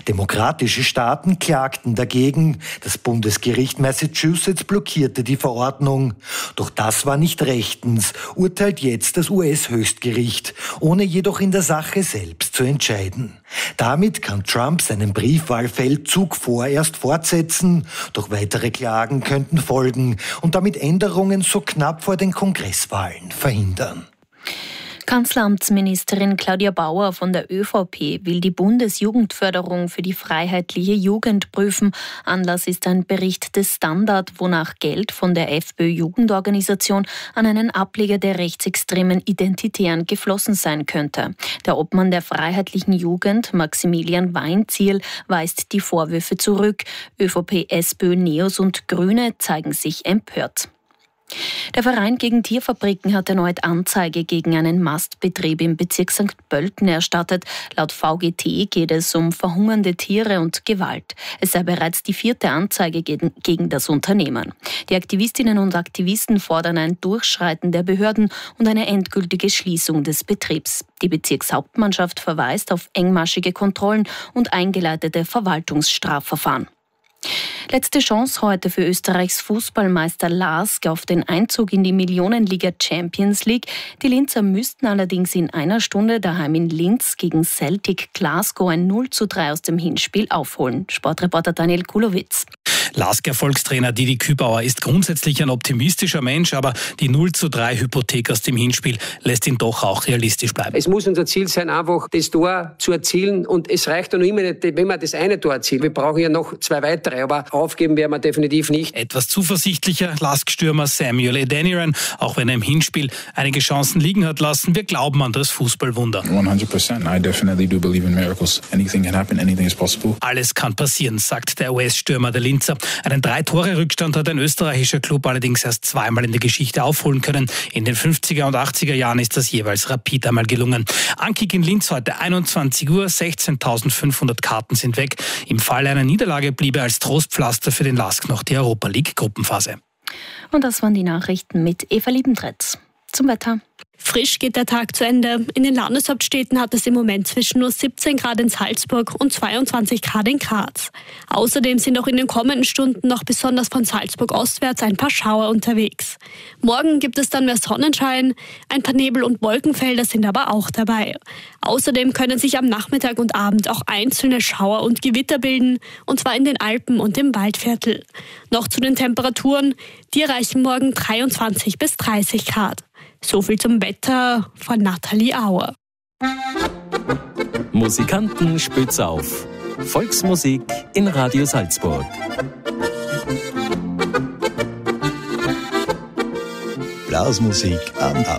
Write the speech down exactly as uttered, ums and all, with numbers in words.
Demokratische Staaten klagten dagegen. Das Bundesgericht Massachusetts blockierte die Verordnung. Doch das war nicht rechtens, urteilt jetzt das U S-Höchstgericht, ohne jedoch in der Sache selbst zu entscheiden. Damit kann Trump seinen Briefwahlfeldzug vorerst fortsetzen, doch weitere Klagen könnten folgen und damit Änderungen so knapp vor den Kongresswahlen verhindern. Kanzleramtsministerin Claudia Bauer von der ÖVP will die Bundesjugendförderung für die freiheitliche Jugend prüfen. Anlass ist ein Bericht des Standard, wonach Geld von der FPÖ-Jugendorganisation an einen Ableger der rechtsextremen Identitären geflossen sein könnte. Der Obmann der freiheitlichen Jugend, Maximilian Weinzierl, weist die Vorwürfe zurück. ÖVP, SPÖ, NEOS und Grüne zeigen sich empört. Der Verein gegen Tierfabriken hat erneut Anzeige gegen einen Mastbetrieb im Bezirk Sankt Pölten erstattet. Laut V G T geht es um verhungernde Tiere und Gewalt. Es sei bereits die vierte Anzeige gegen, gegen das Unternehmen. Die Aktivistinnen und Aktivisten fordern ein Durchschreiten der Behörden und eine endgültige Schließung des Betriebs. Die Bezirkshauptmannschaft verweist auf engmaschige Kontrollen und eingeleitete Verwaltungsstrafverfahren. Letzte Chance heute für Österreichs Fußballmeister Lask auf den Einzug in die Millionenliga Champions League. Die Linzer müssten allerdings in einer Stunde daheim in Linz gegen Celtic Glasgow ein null zu drei aus dem Hinspiel aufholen. Sportreporter Daniel Kulowitz. Lask-Erfolgstrainer Didi Kübauer ist grundsätzlich ein optimistischer Mensch, aber die null zu drei Hypothek aus dem Hinspiel lässt ihn doch auch realistisch bleiben. Es muss unser Ziel sein, einfach das Tor zu erzielen, und es reicht ja noch immer nicht, wenn wir das eine Tor erzielen. Wir brauchen ja noch zwei weitere, aber aufgeben werden wir definitiv nicht. Etwas zuversichtlicher Lask-Stürmer Samuel Adeniran, auch wenn er im Hinspiel einige Chancen liegen hat lassen. Wir glauben an das Fußballwunder. hundert Prozent. I definitely do believe in miracles. Anything can happen, anything is possible. Alles kann passieren, sagt der U S-Stürmer der Linzer. Einen Drei-Tore-Rückstand hat ein österreichischer Club allerdings erst zweimal in der Geschichte aufholen können. In den fünfziger und achtziger Jahren ist das jeweils Rapid einmal gelungen. Ankick in Linz heute einundzwanzig Uhr, sechzehntausendfünfhundert Karten sind weg. Im Falle einer Niederlage bliebe als Trostpflaster für den Lask noch die Europa-League-Gruppenphase. Und das waren die Nachrichten mit Eva Liebentretz. Zum Wetter. Frisch geht der Tag zu Ende. In den Landeshauptstädten hat es im Moment zwischen nur siebzehn Grad in Salzburg und zweiundzwanzig Grad in Graz. Außerdem sind auch in den kommenden Stunden noch besonders von Salzburg ostwärts ein paar Schauer unterwegs. Morgen gibt es dann mehr Sonnenschein, ein paar Nebel- und Wolkenfelder sind aber auch dabei. Außerdem können sich am Nachmittag und Abend auch einzelne Schauer und Gewitter bilden, und zwar in den Alpen und im Waldviertel. Noch zu den Temperaturen, die erreichen morgen dreiundzwanzig bis dreißig Grad. So viel zum Wetter von Nathalie Auer. Musikanten spitz auf. Volksmusik in Radio Salzburg. Blasmusik am Abend.